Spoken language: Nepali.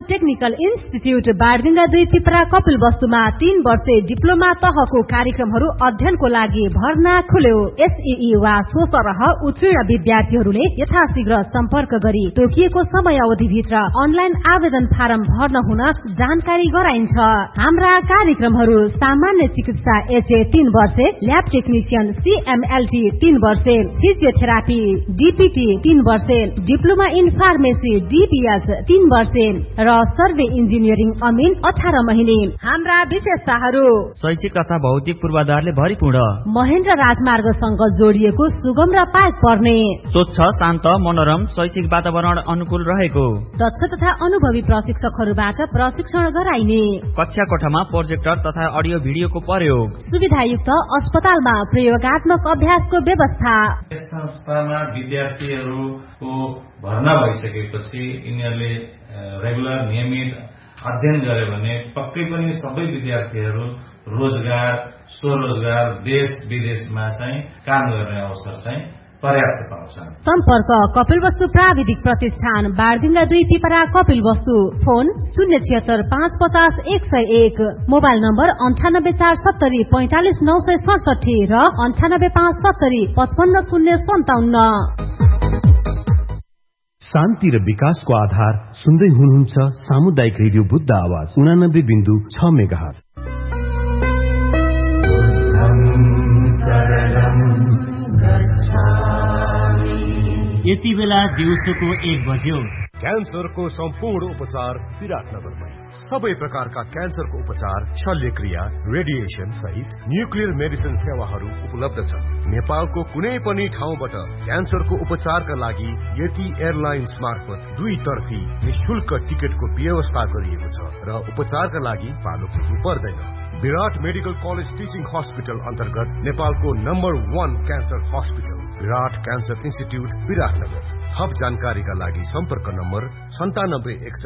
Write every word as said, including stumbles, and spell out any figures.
टेक्निकल इन्स्टिट्युट बारडुङ्गा दुई पिपरा कपिलवस्तुमा तीन वर्षे डिप्लोमा तहको कार्यक्रमहरू अध्ययनको लागि भर्ना खुल्यो। एसईई वा सोसरह उत्तीर्ण विद्यार्थीहरूले यथाशीघ्र सम्पर्क गरी तोकिएको समय अवधिभित्र अनलाइन आवेदन फारम भर्न हुन जानकारी गराइन्छ। हाम्रा कार्यक्रमहरू सामान्य चिकित्सा एचए तीन वर्षे, ल्याब टेक्निशियन सीएमएलटी तीन वर्षे, फिजियोथेरापी डीपीटी तीन वर्षे, डिप्लोमा इन फार्मेसी डीपीएच तीन वर्षे र सर्वे इन्जिनियरिङ अमिन अठार महिने। हाम्रा विशेषताहरू शैक्षिक तथा भौतिक पूर्वाधारले भरिपूर्ण, महेन्द्र राजमार्गसँग जोडिएको सुगम र पाइक पर्ने, स्वच्छ शान्त मनोरम शैक्षिक वातावरण अनुकूल रहेको, दक्ष तथा अनुभवी प्रशिक्षकहरूबाट प्रशिक्षण गराइने, कक्षा कोठामा प्रोजेक्टर तथा अडियो भिडियोको प्रयोग, सुविधायुक्त अस्पतालमा प्रयोगात्मक अभ्यासको व्यवस्था। संस्थामा विद्यार्थीहरूको भर्ना भइसकेपछि यिनीहरूले रेगुलर नियमित अध्ययन गरे भने पक्कै पनि सबै विद्यार्थीहरू रोजगार, स्वरोजगार, देश विदेशमा चाहिँ काम गर्ने अवसर चाहिँ पर्याप्त पाउँछन्। सम्पर्क कपिलवस्तु प्राविधिक प्रतिष्ठान बारडुङ्गा दुई पिपरा कपिलवस्तु। फोन शून्य छिहत्तर पाँच पचास एक सय एक, मोबाइल नम्बर अन्ठानब्बे चार सत्तरी पैंतालिस नौ सय सडसठी र अन्ठानब्बे पाँच सत्तरी पचपन्न शून्य सन्ताउन्न। शान्ति र विकासको आधार सुन्दै हुनुहुन्छ सामुदायिक रेडियो बुद्ध आवाज उनानब्बे बिन्दु छ मेगाहर्ज। यति बेला दिउँसोको एक बज्यो। क्यान्सरको सम्पूर्ण उपचार विराटनगरमै। सबै प्रकारका क्यान्सरको उपचार, शल्यक्रिया, रेडिएसन सहित न्युक्लियर मेडिसिन सेवाहरू उपलब्ध छन्। नेपालको कुनै पनि ठाउँबाट क्यान्सरको उपचारका लागि यति एयरलाइन्स मार्फत दुई तर्फी निशुल्क टिकटको व्यवस्था गरिएको छ र उपचारका लागि पालो पुग्नु पर्दैन। विराट मेडिकल कलेज टिचिङ हस्पिटल अन्तर्गत नेपालको नम्बर वान क्यान्सर हस्पिटल विराट क्यान्सर इन्स्टिट्युट विराटनगर। थप जानकारीका लागि सम्पर्क नम्बर सन्तानब्बे एक